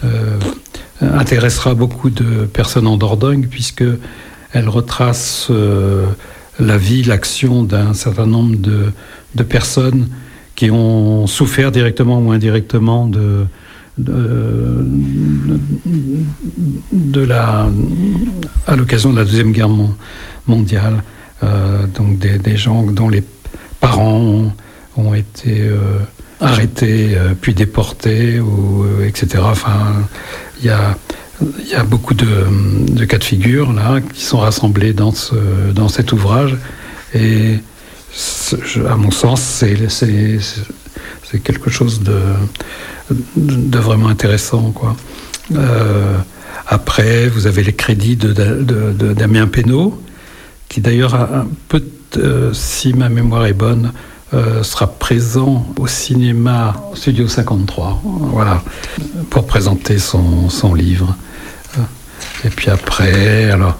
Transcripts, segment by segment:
intéressera beaucoup de personnes en Dordogne, puisqu'elle retrace la vie, l'action d'un certain nombre de personnes qui ont souffert directement ou indirectement à l'occasion de la Deuxième Guerre mondiale. Donc des gens dont les parents ont été arrêtés, puis déportés, etc. Enfin, il y a beaucoup de cas de figure là qui sont rassemblés dans cet ouvrage, et à mon sens c'est quelque chose de vraiment intéressant, quoi. Après, vous avez les crédits de Damien Penaud, qui d'ailleurs a un peu, si ma mémoire est bonne, sera présent au cinéma Studio 53, voilà, pour présenter son livre. Et puis après, alors,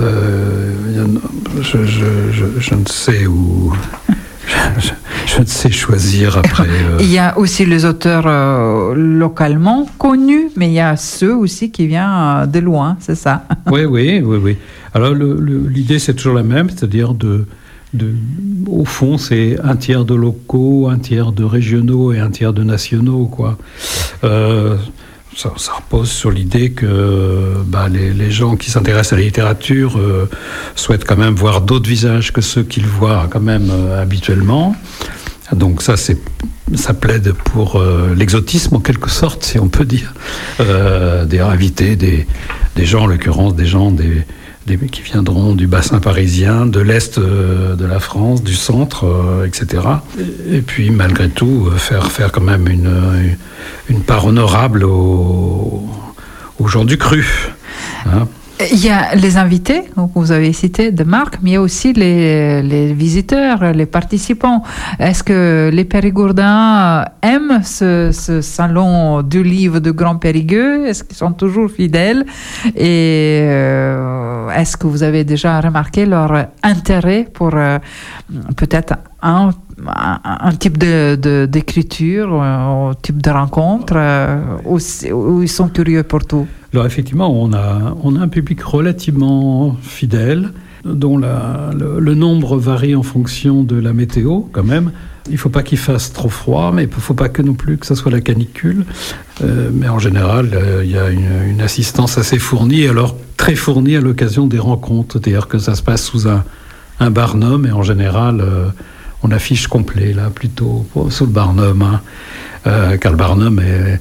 je ne sais où... Je ne sais choisir après. Il y a aussi les auteurs localement connus, mais il y a ceux aussi qui viennent de loin, c'est ça? Oui. Alors l'idée, c'est toujours la même, c'est-à-dire au fond, c'est un tiers de locaux, un tiers de régionaux et un tiers de nationaux, quoi. Ça repose sur l'idée que les gens qui s'intéressent à la littérature souhaitent quand même voir d'autres visages que ceux qu'ils voient quand même habituellement. Donc ça plaide pour l'exotisme en quelque sorte, si on peut dire. Inviter des gens, en l'occurrence des gens qui viendront du bassin parisien, de l'Est de la France, du centre, etc. Et puis, malgré tout, faire quand même une part honorable aux gens du cru. Hein. Il y a les invités, que vous avez cités, de marque, mais il y a aussi les visiteurs, les participants. Est-ce que les Périgourdins aiment ce salon du livre de Grand Périgueux? Est-ce qu'ils sont toujours fidèles? Et est-ce que vous avez déjà remarqué leur intérêt pour peut-être un type d'écriture, un type de rencontre, où ils sont curieux pour tout? Alors effectivement, on a un public relativement fidèle, dont le nombre varie en fonction de la météo, quand même. Il ne faut pas qu'il fasse trop froid, mais il ne faut pas non plus que ça soit la canicule. Mais en général, il y a une assistance assez fournie, alors très fournie à l'occasion des rencontres. C'est-à-dire que ça se passe sous un barnum, et en général, on affiche complet, là, plutôt sous le barnum, hein. Car le barnum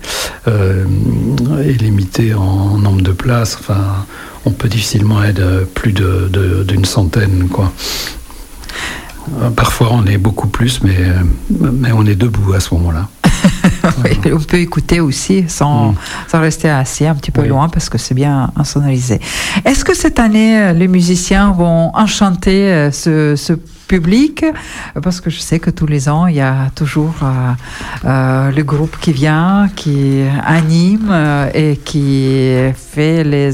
est limité en nombre de places. Enfin, on peut difficilement être plus d'une centaine, quoi. Parfois, on est beaucoup plus, mais on est debout à ce moment-là. Oui, on peut écouter aussi sans rester assis un petit peu loin, parce que c'est bien insonorisé. Est-ce que cette année, les musiciens vont enchanter ce public? Parce que je sais que tous les ans, il y a toujours le groupe qui vient, qui anime et qui fait les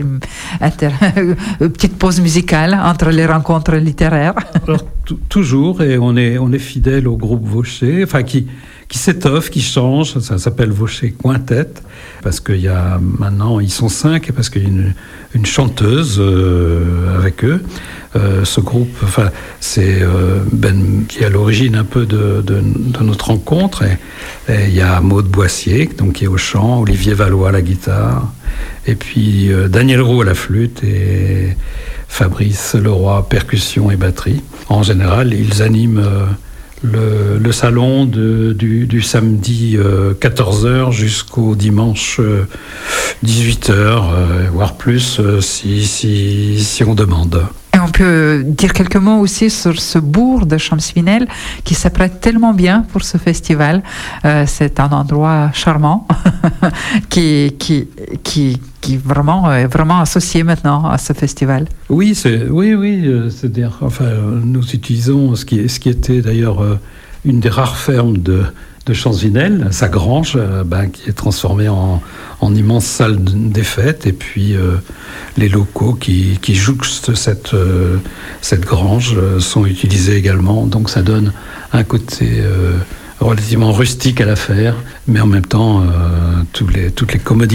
petites pauses musicales entre les rencontres littéraires. Alors, toujours, et on est fidèle au groupe Vaucher, enfin qui s'étoffe, qui change. Ça s'appelle Vaucher Quintet, parce qu'il y a maintenant, ils sont 5, et parce qu'il y a une chanteuse avec eux. Ce groupe, enfin, c'est qui est à l'origine un peu de notre rencontre. Et il y a Maude Boissier, donc, qui est au chant, Olivier Valois à la guitare, et puis Daniel Roux à la flûte, et Fabrice Leroy, percussion et batterie. En général, ils animent le salon du samedi 14h jusqu'au dimanche 18h, voire plus si on demande. Et on peut dire quelques mots aussi sur ce bourg de Champsvinel qui s'apprête tellement bien pour ce festival. C'est un endroit charmant qui vraiment est vraiment associé maintenant à ce festival. Oui, c'est-à-dire, enfin, nous utilisons ce qui était d'ailleurs une des rares fermes de Champsvinel, sa grange, qui est transformée en immense salle des fêtes, et puis les locaux qui jouxtent cette grange sont utilisés également, donc ça donne un côté relativement rustique à l'affaire, mais en même temps toutes les commodités